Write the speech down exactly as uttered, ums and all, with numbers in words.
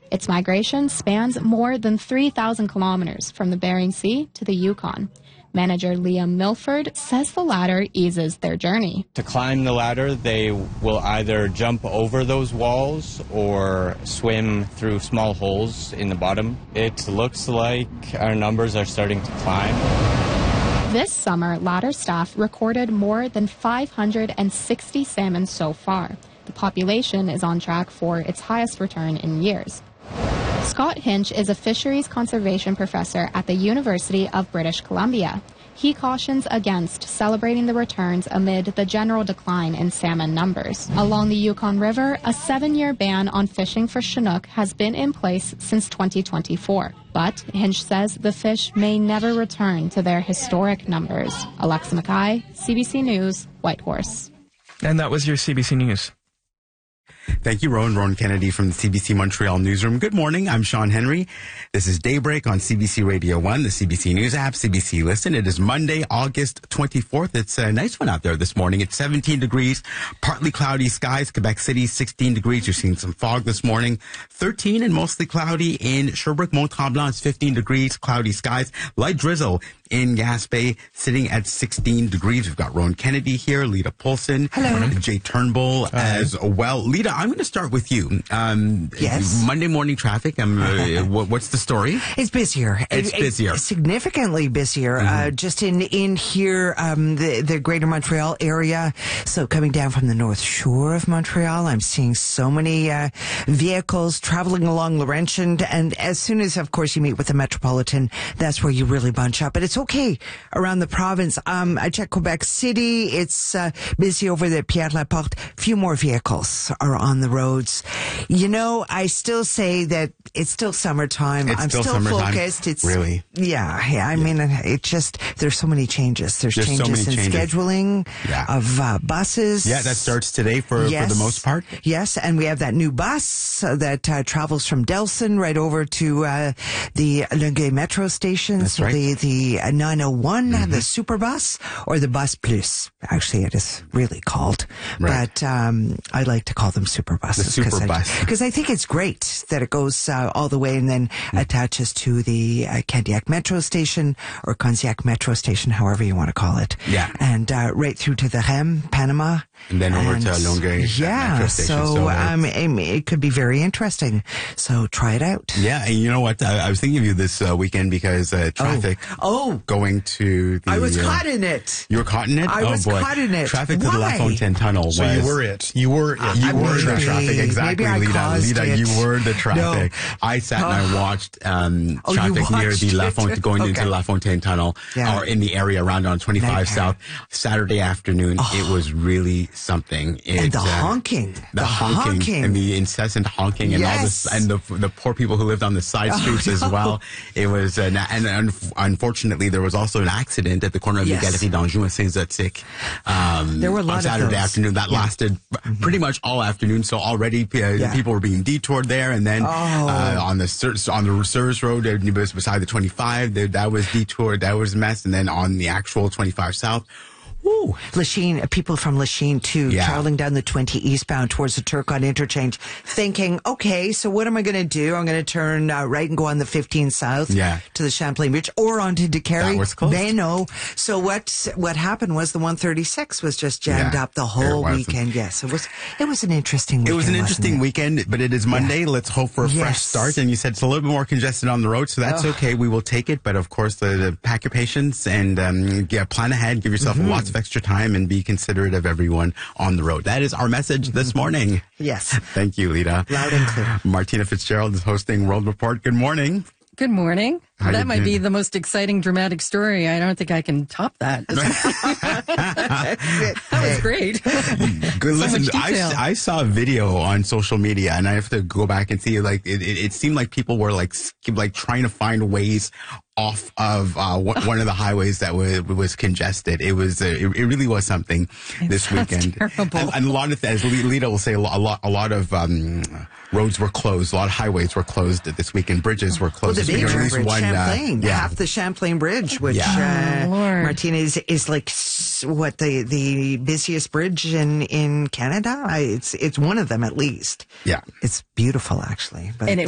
Its migration spans more than three thousand kilometers from the Bering Sea to the Yukon. Manager Liam Milford says the ladder eases their journey. To climb the ladder, they will either jump over those walls or swim through small holes in the bottom. It looks like our numbers are starting to climb. This summer, ladder staff recorded more than five hundred sixty salmon so far. The population is on track for its highest return in years. Scott Hinch is a fisheries conservation professor at the University of British Columbia. He cautions against celebrating the returns amid the general decline in salmon numbers. Along the Yukon River, a seven-year ban on fishing for Chinook has been in place since twenty twenty-four. But Hinch says the fish may never return to their historic numbers. Alexa Mackay, C B C News, Whitehorse. And that was your C B C News. Thank you, Rowan. Rowan Kennedy from the C B C Montreal Newsroom. Good morning. I'm Sean Henry. This is Daybreak on C B C Radio one, the C B C News app, C B C Listen. It is Monday, August twenty-fourth. It's a nice one out there this morning. It's seventeen degrees, partly cloudy skies. Quebec City, sixteen degrees. You're seeing some fog this morning. thirteen and mostly cloudy in Sherbrooke, Mont-Tremblant. It's fifteen degrees, cloudy skies. Light drizzle in Gaspé, sitting at sixteen degrees. We've got Rowan Kennedy here, Lita Polson. Hello. Jay Turnbull as well. Lita, I'm going to start with you. Um, yes. Monday morning traffic. Um, uh, what, what's the story? It's busier. It's it, busier. It's significantly busier. Mm-hmm. Uh, just in, in here, um, the, the greater Montreal area. So coming down from the North Shore of Montreal, I'm seeing so many uh, vehicles traveling along Laurentian. And as soon as, of course, you meet with the Metropolitan, that's where you really bunch up. But it's okay around the province. Um, I checked Quebec City. It's uh, busy over the Pierre-Laporte. Few more vehicles are on the roads. You know, I still say that it's still summertime. It's I'm still, still summertime. focused. It's really, yeah. yeah I yeah. mean, it just there's so many changes. There's, there's changes so in changes. scheduling yeah. of uh, buses. Yeah, that starts today for yes. for the most part. Yes, and we have that new bus uh, that uh, travels from Delson right over to uh, the Longueuil Metro station. That's so right. the the uh, nine oh one, mm-hmm. the super bus, or the bus plus. Actually, it is really called, right. but um, I like to call them super buses. The super bus. Because I, I think it's great that it goes uh, all the way and then mm-hmm. attaches to the uh, Candiac Metro Station or Candiac Metro Station, however you want to call it. Yeah. And uh, right through to the Rem, Panama. And then over and, to Longueuil yeah, Metro Station. So, so um, it could be very interesting. So try it out. Yeah, and you know what? I, I was thinking of you this uh, weekend because uh, traffic oh. oh. going to the... I was uh, caught in it. You were caught in it? I oh, was boy. caught in it. Traffic Why? to the La Fontaine Tunnel So was... you were it. You were it. You uh, were maybe, the traffic, exactly, maybe I Lita. caused Lita, it. you were the traffic. No. I sat and I watched um, oh, traffic near the La it? Fontaine, going okay. into the La Fontaine Tunnel, yeah. or in the area around on twenty-five Nightmare. South. Saturday afternoon, oh. it was really something. It, and the uh, honking. The, the honking, honking. and the incessant honking and yes. all this, and the the poor people who lived on the side streets oh, as no. well. It was, uh, and un- unfortunately, there was also an accident at the corner of yes. the Galerie d'Anjou and Saint-Zotique. Um, there were a lot on Saturday of those. afternoon. That yeah. lasted mm-hmm. pretty much all afternoon. So already uh, yeah. people were being detoured there, and then oh. uh, on the on the service road uh, beside the twenty-five, there, that was detoured. That was a mess, and then on the actual twenty-five South. Ooh, Lachine, people from Lachine too, yeah. traveling down the twenty eastbound towards the Turcotte interchange, thinking, okay, so what am I going to do? I'm going to turn uh, right and go on the fifteen south yeah. to the Champlain Bridge or onto Decarie. That was closed. They know. So what what happened was the one thirty-six was just jammed yeah. up the whole it weekend. Yes, it was it was an interesting weekend. It was an interesting it? weekend, but it is Monday. Yeah. Let's hope for a yes. fresh start. And you said it's a little bit more congested on the road, so that's oh. okay. We will take it. But of course, the, the pack your patience and um, yeah, plan ahead. Give yourself mm-hmm. lots of extra time and be considerate of everyone on the road. That is our message this morning. Yes. Thank you, Lita. Loud and clear. Martina Fitzgerald is hosting World Report. Good morning. Good morning. How that might doing? be the most exciting, dramatic story. I don't think I can top that. That was great. Good. So Listen, much detail. I, I saw a video on social media, and I have to go back and see. Like, it, it, it seemed like people were like, like trying to find ways off of uh, one of the highways that was, was congested. It was, uh, it, it really was something this weekend. Terrible. And, and a lot of, as Lita will say, a lot, a lot of um, roads were closed. A lot of highways were closed this weekend. Bridges were closed. Well, the this major weekend. bridge, One, Champlain, uh, yeah. half the Champlain Bridge, which yeah. uh, oh, Lord. Martinez is like what the the busiest bridge in in Canada. I, it's it's one of them at least. Yeah, it's beautiful actually. But and it